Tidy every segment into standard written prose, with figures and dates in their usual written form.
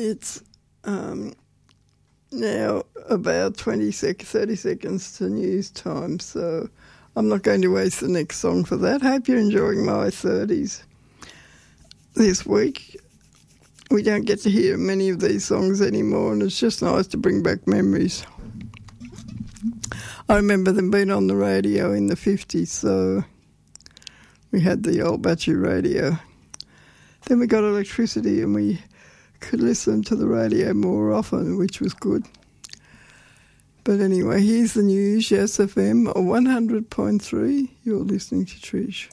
It's now about 30 seconds to news time, so I'm not going to waste the next song for that. Hope you're enjoying my 30s this week. We don't get to hear many of these songs anymore, and it's just nice to bring back memories. I remember them being on the radio in the 50s, so we had the old battery radio. Then we got electricity and we could listen to the radio more often, which was good. But anyway, here's the news. Yes FM 100.3. You're listening to Trish.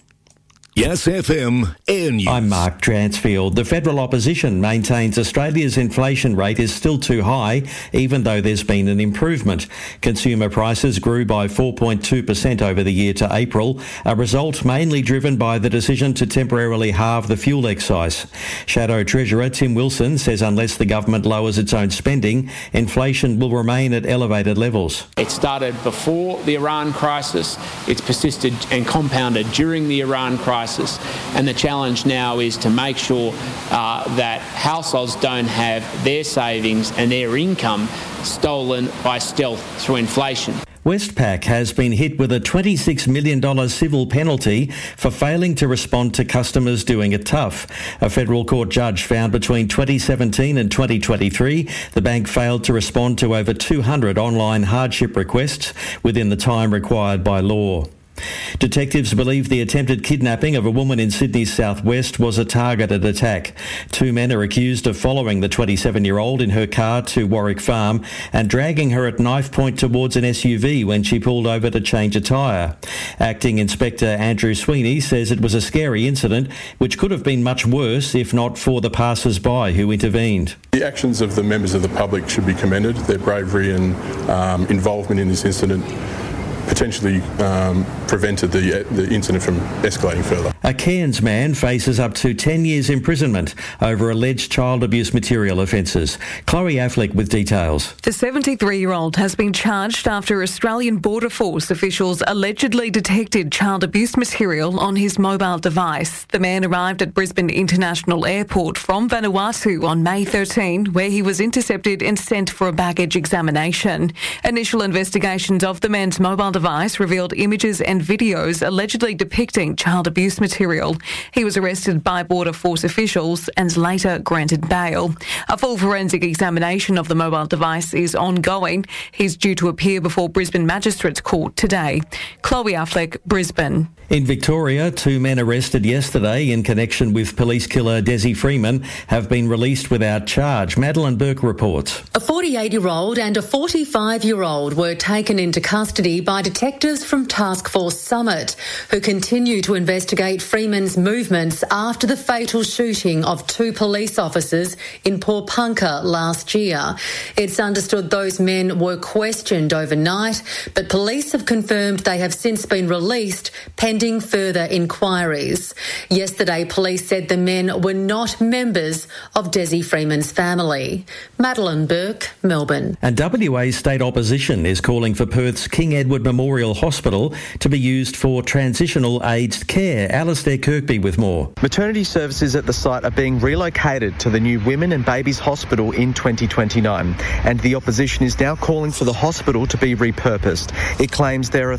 Yes FM Air News. I'm Mark Dransfield. The federal opposition maintains Australia's inflation rate is still too high, even though there's been an improvement. Consumer prices grew by 4.2% over the year to April, a result mainly driven by the decision to temporarily halve the fuel excise. Shadow Treasurer Tim Wilson says unless the government lowers its own spending, inflation will remain at elevated levels. It started before the Iran crisis, it's persisted and compounded during the Iran crisis. And the challenge now is to make sure that households don't have their savings and their income stolen by stealth through inflation. Westpac has been hit with a $26 million civil penalty for failing to respond to customers doing it tough. A federal court judge found between 2017 and 2023, the bank failed to respond to over 200 online hardship requests within the time required by law. Detectives believe the attempted kidnapping of a woman in Sydney's southwest was a targeted attack. Two men are accused of following the 27-year-old in her car to Warwick Farm and dragging her at knife point towards an SUV when she pulled over to change a tyre. Acting Inspector Andrew Sweeney says it was a scary incident which could have been much worse if not for the passers-by who intervened. The actions of the members of the public should be commended. Their bravery and involvement in this incident potentially prevented the incident from escalating further. A Cairns man faces up to 10 years imprisonment over alleged child abuse material offences. Chloe Affleck with details. The 73-year-old has been charged after Australian Border Force officials allegedly detected child abuse material on his mobile device. The man arrived at Brisbane International Airport from Vanuatu on May 13, where he was intercepted and sent for a baggage examination. Initial investigations of the man's mobile device revealed images and videos allegedly depicting child abuse material. He was arrested by Border Force officials and later granted bail. A full forensic examination of the mobile device is ongoing. He's due to appear before Brisbane Magistrates Court today. Chloe Affleck, Brisbane. In Victoria, two men arrested yesterday in connection with police killer Desi Freeman have been released without charge. Madeline Burke reports. A 48-year-old and a 45-year-old were taken into custody by detectives from Task Force Summit, who continue to investigate Freeman's movements after the fatal shooting of two police officers in Pawnpukka last year. It's understood those men were questioned overnight, but police have confirmed they have since been released pending further inquiries. Yesterday, police said the men were not members of Desi Freeman's family. Madeline Burke, Melbourne. And WA state opposition is calling for Perth's King Edward Memorial Hospital to be used for transitional aged care. Alistair Kirkby with more. Maternity services at the site are being relocated to the new Women and Babies Hospital in 2029, and the opposition is now calling for the hospital to be repurposed. It claims there are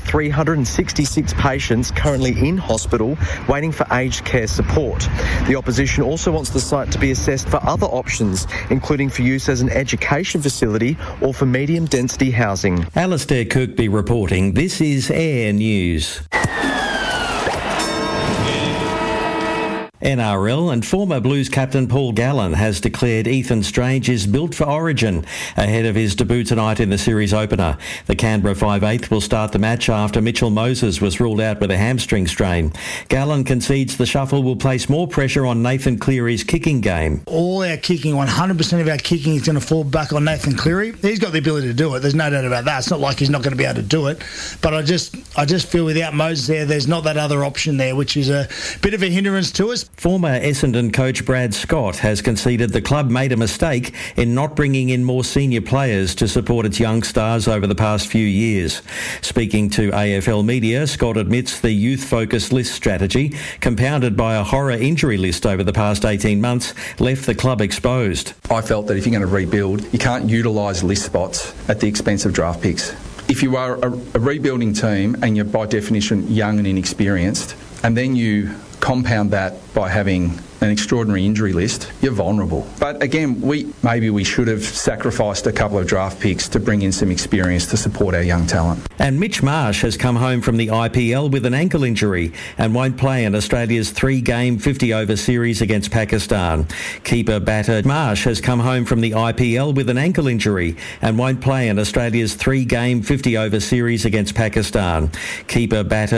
366 patients currently in hospital waiting for aged care support. The opposition also wants the site to be assessed for other options, including for use as an education facility or for medium density housing. Alistair Kirkby reporting. This is Air News. NRL and former Blues captain Paul Gallen has declared Ethan Strange is built for Origin ahead of his debut tonight in the series opener. The Canberra 5/8 will start the match after Mitchell Moses was ruled out with a hamstring strain. Gallen concedes the shuffle will place more pressure on Nathan Cleary's kicking game. All our kicking, 100% of our kicking is going to fall back on Nathan Cleary. He's got the ability to do it. There's no doubt about that. It's not like he's not going to be able to do it. But I just feel without Moses there's not that other option there, which is a bit of a hindrance to us. Former Essendon coach Brad Scott has conceded the club made a mistake in not bringing in more senior players to support its young stars over the past few years. Speaking to AFL Media, Scott admits the youth-focused list strategy, compounded by a horror injury list over the past 18 months, left the club exposed. I felt that if you're going to rebuild, you can't utilise list spots at the expense of draft picks. If you are a rebuilding team and you're by definition young and inexperienced, and then you compound that by having an extraordinary injury list, you're vulnerable. But again, maybe we should have sacrificed a couple of draft picks to bring in some experience to support our young talent. And Mitch Marsh has come home from the IPL with an ankle injury and won't play in Australia's 3-game 50-over series against Pakistan. Keeper batter Marsh has come home from the IPL with an ankle injury and won't play in Australia's 3-game 50-over series against Pakistan. Keeper batter